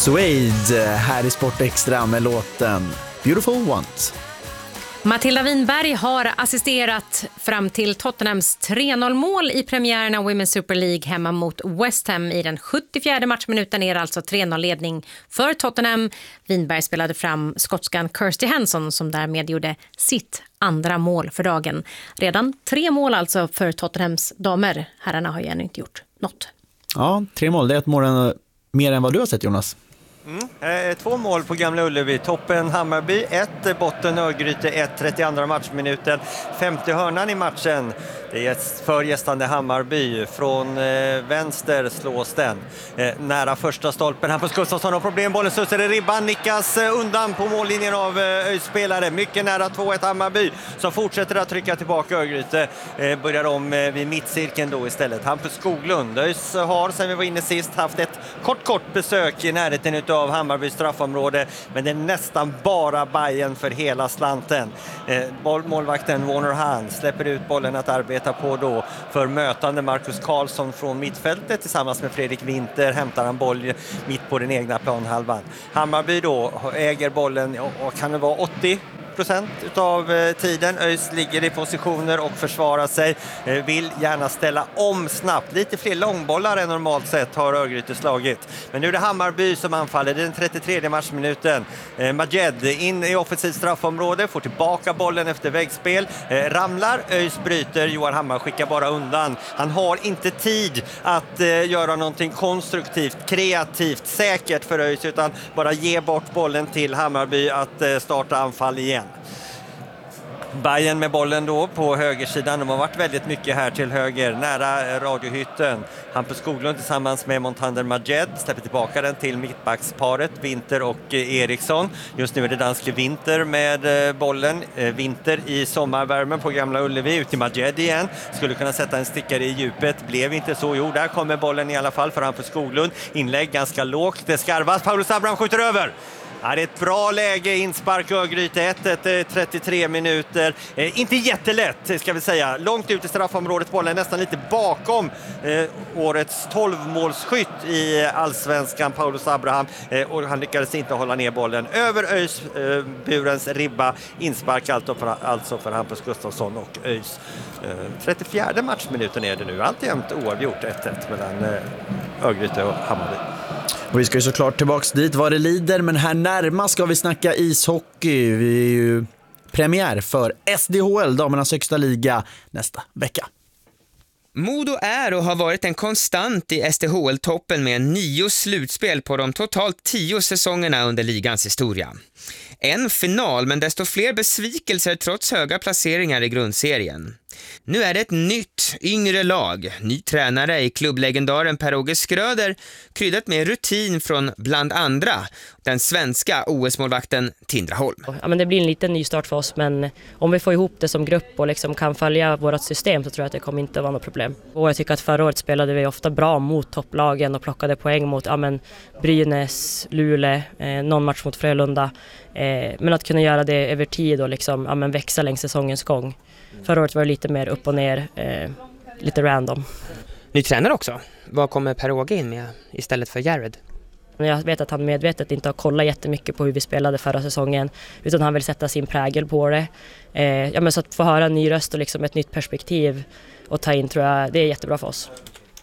Suede här i Sport Extra med låten Beautiful Ones. Matilda Winberg har assisterat fram till Tottenhams 3-0-mål i premiären av Women's Super League hemma mot West Ham. I den 74:e matchminuten är det alltså 3-0-ledning för Tottenham. Winberg spelade fram skotskan Kirsty Hanson som därmed gjorde sitt andra mål för dagen. Redan 3 mål alltså för Tottenhams damer. Herrarna har ju ännu inte gjort något. Ja, 3 mål. Det är ett mål mer än vad du har sett, Jonas. 2 mål på Gamla Ullevi. Toppen Hammarby 1, botten Örgryte 1, 32 matchminuten. 50 hörnan i matchen. Det är för gästande Hammarby. Från vänster slås den. Nära första stolpen. Hampus Gustafsson har problem. Bollen studsar i ribban. Nickas undan på mållinjen av spelare. Mycket nära 2-1 Hammarby som fortsätter att trycka tillbaka Örgryte. Börjar om vid mittcirkeln då istället. Hampus Skoglund. ÖIS har, sen vi var inne sist, haft ett kort besök i närheten av Hammarbys straffområde, men det är nästan bara Bayern för hela slanten. Målvakten Warner Hahn släpper ut bollen att arbeta på då för mötande Marcus Karlsson från mittfältet. Tillsammans med Fredrik Winter hämtar han boll mitt på den egna planhalvan. Hammarby då äger bollen och kan det vara 80% utav tiden. ÖIS ligger i positioner och försvarar sig. Vill gärna ställa om snabbt. Lite fler långbollar än normalt sett har Örgryte slagit. Men nu är det Hammarby som anfaller. Det är den 33:e matchminuten. Majed in i offensivt straffområde. Får tillbaka bollen efter väggspel. Ramlar. ÖIS bryter. Johan Hammar skickar bara undan. Han har inte tid att göra någonting konstruktivt, kreativt, säkert för ÖIS, utan bara ge bort bollen till Hammarby att starta anfall igen. Bayern med bollen då på högersidan. De har varit väldigt mycket här till höger, nära radiohytten. Hampus Skoglund tillsammans med Montander Majed släpper tillbaka den till mittbacksparet Winter och Eriksson. Just nu är det danske Winter med bollen. Winter i sommarvärmen på Gamla Ullevi, ut till Majed igen. Skulle kunna sätta en stickare i djupet, blev inte så. Jo, där kommer bollen i alla fall för Hampus Skoglund. Inlägg ganska lågt, det skarvas. Paulus Abraham skjuter över. Ja, det är ett bra läge, inspark Örgryte 1, 33 minuter. Inte jättelätt ska vi säga. Långt ut i straffområdet, bollen nästan lite bakom årets 12-målsskytt i allsvenskan, Paulus Abraham. Och han lyckades inte hålla ner bollen över ÖIS burens ribba. Inspark alltså för Hampus Gustafsson och ÖIS. 34:e matchminuten är det nu. Alltjämt oavgjort 1-1 mellan Örgryte och Hammarby. Och vi ska ju såklart tillbaks dit vad det lider, men här närmast ska vi snacka ishockey. Vi är ju premiär för SDHL, damernas högsta liga, nästa vecka. Modo är och har varit en konstant i SDHL-toppen med 9 slutspel på de totalt 10 säsongerna under ligans historia. En final, men desto fler besvikelser trots höga placeringar i grundserien. Nu är det ett nytt, yngre lag. Ny tränare i klubblegendaren Per-Åge Skröder, kryddat med rutin från bland andra den svenska OS-målvakten Tindra Holm. Ja, men det blir en liten ny start för oss, men om vi får ihop det som grupp och liksom kan följa vårt system så tror jag att det kommer inte vara något problem. Och jag tycker att förra året spelade vi ofta bra mot topplagen och plockade poäng mot Brynäs, Luleå, någon match mot Frölunda. Men att kunna göra det över tid och liksom, växa längs säsongens gång. Förra året var det lite mer upp och ner, lite random. Ny tränare också. Vad kommer Per-Åge in med istället för Jared? Jag vet att han medvetet inte har kollat jättemycket på hur vi spelade förra säsongen, utan han vill sätta sin prägel på det. Så att få höra en ny röst och liksom ett nytt perspektiv och ta in, tror jag, det är jättebra för oss.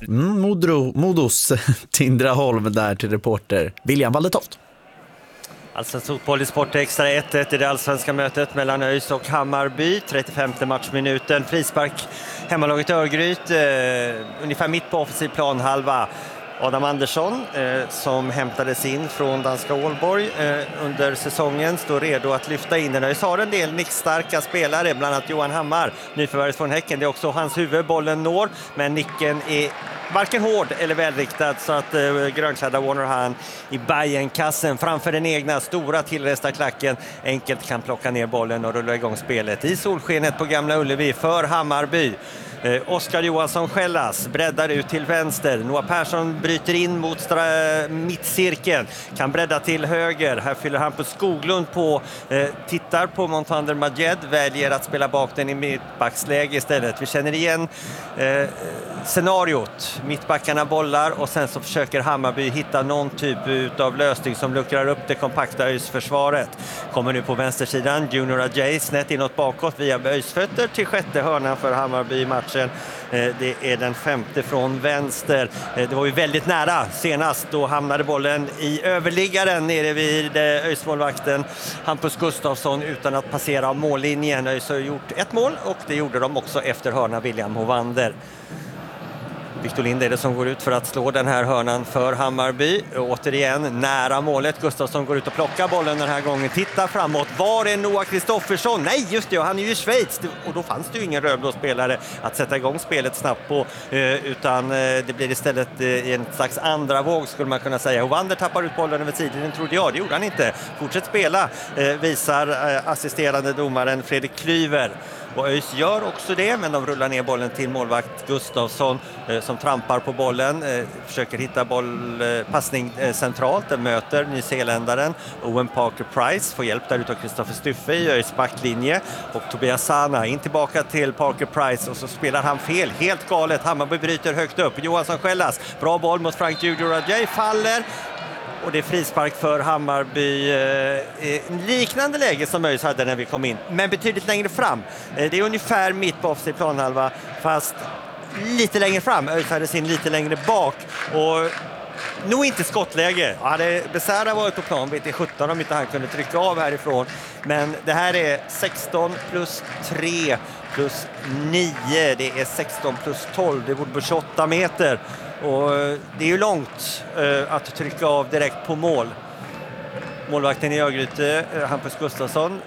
Modos Tindra Holm där till reporter William Waldetoft. Alltså fotboll i Sport Extra 1-1 i det allsvenska mötet mellan ÖIS och Hammarby. 35:e matchminuten. Frispark hemmalaget Örgryte. Ungefär mitt på offensiv planhalva. Adam Andersson som hämtades in från danska Ålborg under säsongen står redo att lyfta in den. ÖIS har en del nickstarka spelare, bland annat Johan Hammar, nyförvärvet från Häcken. Det är också hans huvud bollen når, men nicken är varken hård eller välriktad så att grönklädda Warner Hahn i Bayern-kassen framför den egna stora tillresta klacken enkelt kan plocka ner bollen och rulla igång spelet i solskenet på Gamla Ullevi för Hammarby. Oskar Johansson Skällas breddar ut till vänster. Noah Persson bryter in mot mittcirkeln. Kan bredda till höger. Här fyller Hampus Skoglund på. Tittar på Montander Majed. Väljer att spela bak den i mittbacksläge istället. Vi känner igen scenariot. Mittbackarna bollar och sen så försöker Hammarby hitta någon typ av lösning som luckrar upp det kompakta ÖIS-försvaret. Kommer nu på vänstersidan. Junior Ajay snett inåt bakåt via ÖIS-fötter till sjätte hörnan för Hammarby i matchen. Det är den femte från vänster. Det var ju väldigt nära senast. Då hamnade bollen i överliggaren nere vid ÖIS-målvakten Hampus Gustafsson utan att passera mållinjen. ÖIS har gjort ett mål och det gjorde de också efter hörna William Hovander. Victor Lind är det som går ut för att slå den här hörnan för Hammarby. Återigen nära målet. Gustafsson går ut och plockar bollen den här gången. Tittar framåt. Var är Noah Kristoffersson? Nej, just det. Han är ju i Schweiz. Och då fanns det ju ingen Rödblå-spelare att sätta igång spelet snabbt på. Utan det blir istället i en slags andra våg skulle man kunna säga. Hovander tappar ut bollen över tiden, trodde jag. Det gjorde han inte. Fortsätt spela, visar assisterande domaren Fredrik Klyver. Och ÖIS gör också det, men de rullar ner bollen till målvakt Gustafsson som trampar på bollen, försöker hitta passning centralt. Den möter nyzeeländaren Owen Parker-Price, får hjälp där utav Kristoffer Stuffe i ÖIS backlinje, och Tobias Sana in tillbaka till Parker-Price och så spelar han fel, helt galet. Hammarby bryter högt upp. Johansson Skällas, bra boll mot Frank Junior Ajay, faller. Och det är frispark för Hammarby, liknande läge som ÖIS hade när vi kom in, men betydligt längre fram. Det är ungefär mitt på offside planhalva, fast lite längre fram. ÖIS hade sin lite längre bak och nog inte skottläge. Hade Becerra varit på plan vet jag 17 om inte han kunde trycka av härifrån. Men det här är 16 plus 3 plus 9. Det är 16 plus 12. Det borde på 28 meter. Och det är ju långt att trycka av direkt på mål. Målvakten i Örgryte, Hampus Gustafsson,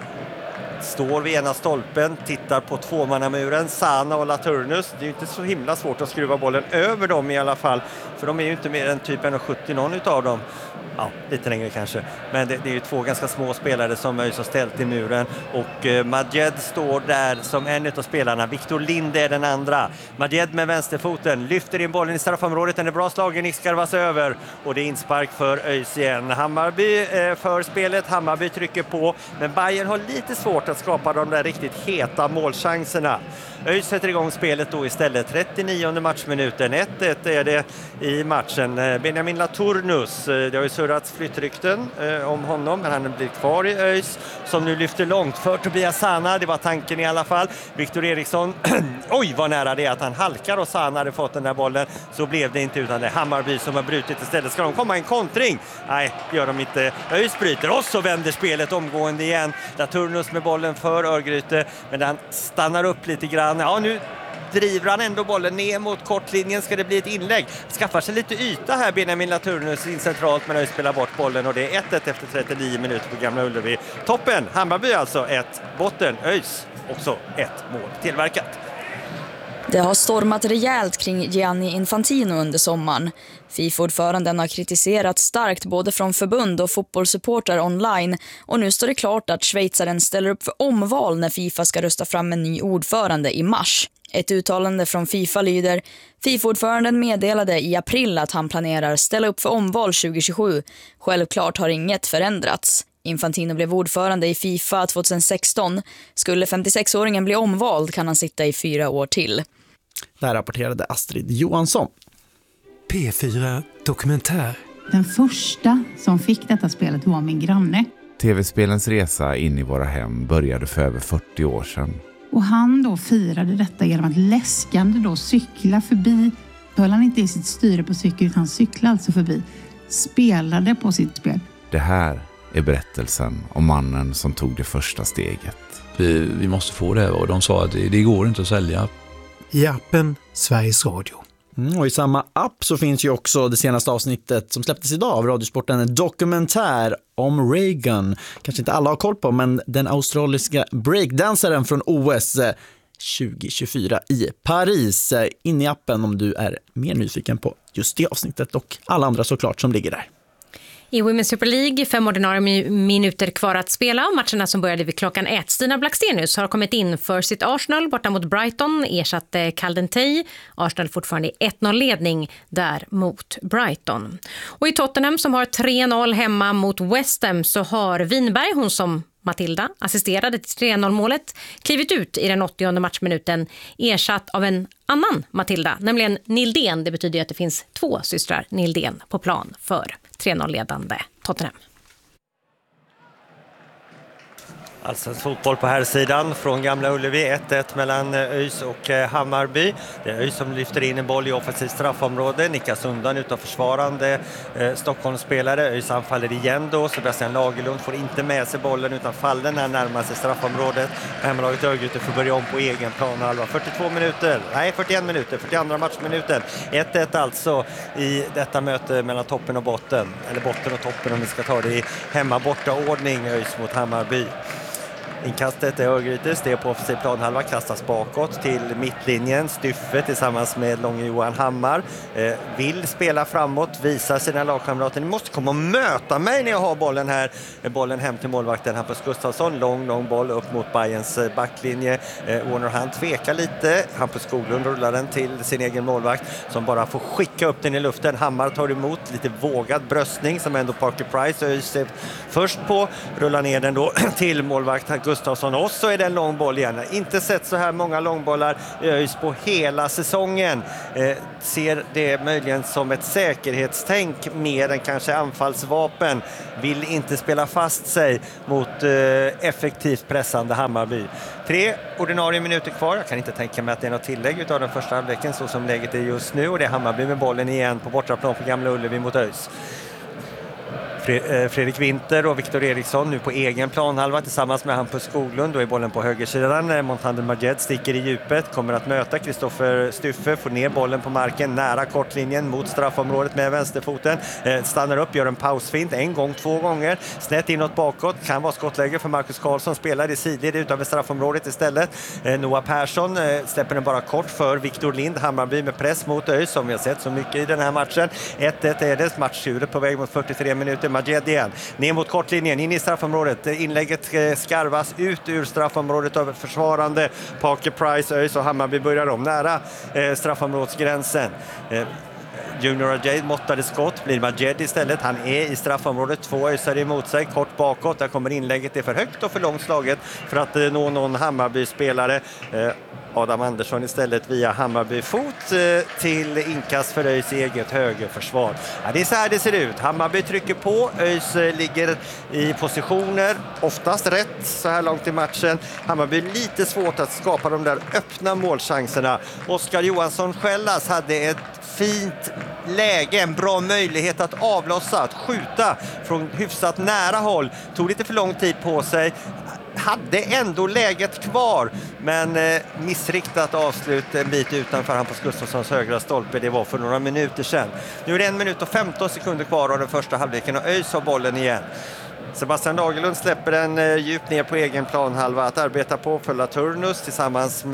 står vid ena stolpen, tittar på tvåmannamuren, Sana och Laturnus. Det är ju inte så himla svårt att skruva bollen över dem i alla fall, för de är ju inte mer än typ 1,70 någon utav dem. Ja, lite längre kanske. Men det är ju två ganska små spelare som ÖIS har ställt i muren. Och Majed står där som en av spelarna. Victor Lind är den andra. Majed med vänsterfoten lyfter in bollen i straffområdet. Den är bra slagen, skarvas över. Och det är inspark för ÖIS igen. Hammarby för spelet. Hammarby trycker på. Men Bayern har lite svårt att skapa de där riktigt heta målchanserna. ÖIS sätter igång spelet då istället. 39:e matchminuten. 1-1 är det i matchen. Benjamin Laturnus, det har ju surrats flyttrykten om honom, men han blir kvar i ÖIS som nu lyfter långt för Tobias Sana. Det var tanken i alla fall. Victor Eriksson, oj vad nära det är att han halkar och Sana hade fått den där bollen. Så blev det inte, utan det är Hammarby som har brutit istället. Ska de komma en kontring? Nej, det gör de inte. ÖIS bryter och så vänder spelet omgående igen. Laturnus med bollen för Örgryte, men han stannar upp lite grann. Ja, nu driver han ändå bollen ner mot kortlinjen. Ska det bli ett inlägg? Skaffar sig lite yta här Benjamin Laturnus in centralt, men ÖIS spelar bort bollen och det är 1-1 efter 39 minuter på Gamla Ullevi. Toppen! Hammarby alltså 1, botten ÖIS också 1 mål tillverkat. Det har stormat rejält kring Gianni Infantino under sommaren. FIFA-ordföranden har kritiserat starkt både från förbund och fotbollssupportrar online, och nu står det klart att schweizaren ställer upp för omval när FIFA ska rösta fram en ny ordförande i mars. Ett uttalande från FIFA lyder: FIFA-ordföranden meddelade i april att han planerar ställa upp för omval 2027. Självklart har inget förändrats. Infantino blev ordförande i FIFA 2016. Skulle 56-åringen bli omvald kan han sitta i 4 år till. Där rapporterade Astrid Johansson. P4 Dokumentär. Den första som fick detta spelet var min granne. TV-spelens resa in i våra hem började för över 40 år sedan. Och han då firade detta genom att läskande då cykla förbi. Höll han inte i sitt styre på cykeln, utan cyklade alltså förbi. Spelade på sitt spel. Det här är berättelsen om mannen som tog det första steget. Vi måste få det, och de sa att det går inte att sälja. I appen Sveriges Radio. Och i samma app så finns ju också det senaste avsnittet som släpptes idag av Radiosporten, en dokumentär om Reagan. Kanske inte alla har koll på, men den australiska breakdansaren från OS 2024 i Paris. In i appen om du är mer nyfiken på just det avsnittet och alla andra såklart som ligger där. I Women's Super League 5 ordinarie minuter kvar att spela och matcherna som började vid klockan 1. Stina Blackstenius har kommit in för sitt Arsenal borta mot Brighton, ersatte Caldentey. Arsenal fortfarande i 1-0-ledning där mot Brighton. Och i Tottenham som har 3-0 hemma mot West Ham så har Winberg, hon som Matilda assisterade till 3-0-målet, klivit ut i den 80:e matchminuten, ersatt av en annan Matilda, nämligen Nildén. Det betyder att det finns 2 systrar Nildén på plan för 3-0-ledande Tottenham. Allsvensk fotboll på här sidan från Gamla Ullevi, 1-1 mellan ÖIS och Hammarby. Det är ÖIS som lyfter in en boll i offensivt straffområde, nickas undan utav försvarande Stockholmsspelare. ÖIS anfaller igen då, Sebastian Lagerlund får inte med sig bollen utan faller när närmar sig straffområdet. Hemmalaget Örgryte får börja om på egen planhalva. 41 minuter, 42 matchminuten. 1-1 alltså i detta möte mellan toppen och botten, eller botten och toppen om vi ska ta det i hemma-borta-ordning, ÖIS mot Hammarby. Inkastet är Örgryte, steg på offensiv planhalva, kastas bakåt till mittlinjen. Styffe tillsammans med Långe Johan Hammar vill spela framåt, visar sina lagkamrater: ni måste komma och möta mig när jag har bollen här. Bollen hem till målvakten Hampus Gustafsson, lång boll upp mot Bayerns backlinje. Warner han tvekar lite, Hampus Skoglund rullar den till sin egen målvakt som bara får skicka upp den i luften. Hammar tar emot, lite vågad bröstning som ändå Parker Price först på, rullar ner den då till målvakt Gustafsson, och så är det en lång boll igen. Inte sett så här många långbollar ÖIS på hela säsongen. Ser det möjligen som ett säkerhetstänk mer än kanske anfallsvapen. Vill inte spela fast sig mot effektivt pressande Hammarby. 3 ordinarie minuter kvar. Jag kan inte tänka mig att det är något tillägg utav den första halvleken så som läget är just nu, och det är Hammarby med bollen igen på bortaplan på Gamla Ullevi mot ÖIS. Fredrik Winter och Viktor Eriksson nu på egen planhalva tillsammans med Hampus Skoglund. Då är bollen på högersidan. Montander Majed sticker i djupet, kommer att möta Kristoffer Styffe, får ner bollen på marken nära kortlinjen mot straffområdet med vänsterfoten. Stannar upp, gör en pausfint, 1 gång, 2 gånger. Snett inåt bakåt, kan vara skottläge för Marcus Karlsson, spelar i sidled utanför straffområdet istället. Noah Persson släpper den bara kort för Viktor Lind. Hammarby med press mot ÖIS som vi har sett så mycket i den här matchen. 1-1 är det, matchtjuret på väg mot 43 minuter. Majed igen, ner mot kortlinjen, in i straffområdet. Inlägget skarvas ut ur straffområdet av försvarande Parker Price. ÖIS och Hammarby börjar om nära straffområdsgränsen. Junior Ajay måttade skott, blir Majed istället. Han är i straffområdet, 2 ÖISare emot sig, kort bakåt. Där kommer inlägget, det är för högt och för långt slaget för att nå någon Hammarby-spelare. Adam Andersson istället via Hammarby fot till inkast för ÖIS eget högerförsvar. Ja, det är så här det ser ut. Hammarby trycker på, ÖIS ligger i positioner, oftast rätt så här långt i matchen. Hammarby lite svårt att skapa de där öppna målchanserna. Oskar Johansson Skällas hade ett fint läge, en bra möjlighet att avlossa, att skjuta från hyfsat nära håll. Tog lite för lång tid på sig. Hade ändå läget kvar, men missriktat avslut en bit utanför Hampus Gustafssons högra stolpe. Det var för några minuter sedan. Nu är det 1 minut och 15 sekunder kvar av den första halvleken och ÖIS har bollen igen. Sebastian Lagerlund släpper den djupt ner på egen planhalva att arbeta på för Laturnus tillsammans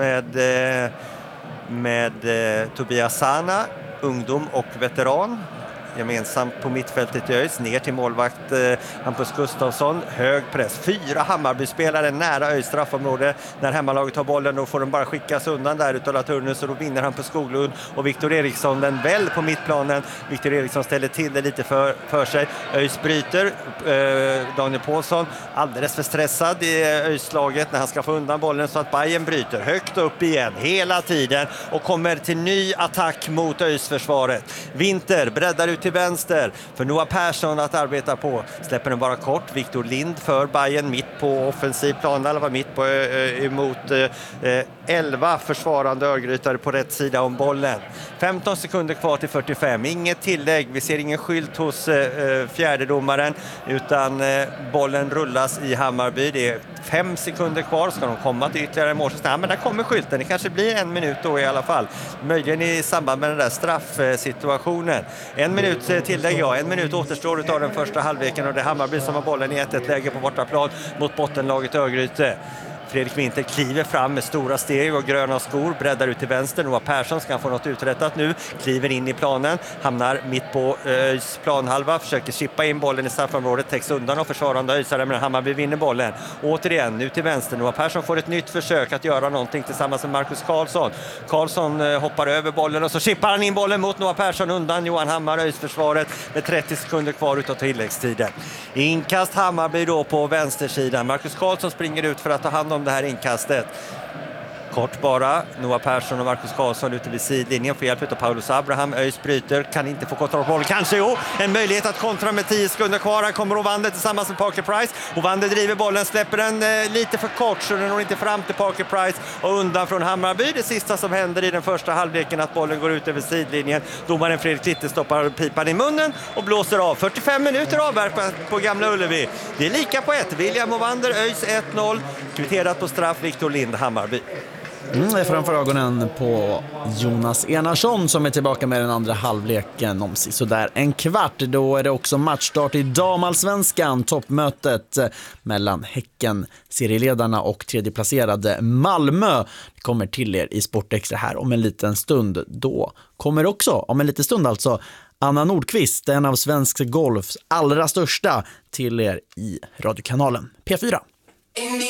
med Tobias Sana, ungdom och veteran. Gemensamt på mittfältet i ÖIS, ner till målvakt Hampus Gustafsson, hög press, 4 Hammarby-spelare nära ÖIS straffområde. När hemmalaget har bollen då får de bara skickas undan där utav Laturnus och då vinner Hampus Skoglund och Viktor Eriksson den väl på mittplanen. Viktor Eriksson ställer till det lite för sig. ÖIS bryter, Daniel Paulsson alldeles för stressad i ÖIS-laget när han ska få undan bollen så att Bayern bryter högt upp igen hela tiden och kommer till ny attack mot ÖIS-försvaret. Winter breddar ut till vänster för Noah Persson att arbeta på. Släpper den bara kort. Viktor Lind för Bayern mitt på offensiv plan. Eller var mitt på emot 11 försvarande Örgrytare på rätt sida om bollen. 15 sekunder kvar till 45. Inget tillägg. Vi ser ingen skylt hos fjärdedomaren utan bollen rullas i Hammarby. Det är 5 sekunder kvar. Ska de komma till ytterligare mål? Ja, men där kommer skylten. Det kanske blir 1 minut då i alla fall. Möjligen i samband med den där straffsituationen. 1 minut tillägg, ja. 1 minut återstår av den första halvleken och det är Hammarby som har bollen i 1-1 läge på bortaplan mot bottenlaget Örgryte. Fredrik Winther kliver fram med stora steg och gröna skor, breddar ut till vänster. Noah Persson ska få något uträttat nu, kliver in i planen, hamnar mitt på ÖIS planhalva, försöker chippa in bollen i straffområdet, täcks undan och försvarande ÖISare, men Hammarby vinner bollen. Återigen, nu till vänster. Noah Persson får ett nytt försök att göra någonting tillsammans med Marcus Karlsson. Karlsson hoppar över bollen och så chippar han in bollen mot Noah Persson undan Johan Hammar, ÖIS-försvaret, med 30 sekunder kvar utav tilläggstiden. Inkast Hammarby då på vänstersidan. Marcus Karlsson springer ut för att ta hand om det här inkastet. Kort bara, Noah Persson och Marcus Karlsson ute vid sidlinjen får hjälp av Paulus Abraham. ÖIS bryter, kan inte få kontroll på bollen. Kanske en möjlighet att kontra med 10 sekunder kvar. Här kommer Ovander tillsammans med Parker Price. Ovander driver bollen, släpper den lite för kort så den når inte fram till Parker Price och undan från Hammarby. Det sista som händer i den första halvleken att bollen går ut över sidlinjen. Domaren Fredrik Litte stoppar pipan i munnen och blåser av. 45 minuter avverkat på Gamla Ullevi. Det är lika på 1. William Ovander, ÖIS 1-0. Kvitterat på straff, Victor Lind, Hammarby. Framför ögonen på Jonas Enarsson som är tillbaka med den andra halvleken om så där en kvart. Då är det också matchstart i damallsvenskan, toppmötet mellan Häcken, serieledarna och tredjeplacerade Malmö. Det kommer till er i Sportextra här om en liten stund. Då kommer också, om en liten stund alltså, Anna Nordqvist, en av svensk golfs allra största, till er i radiokanalen P4.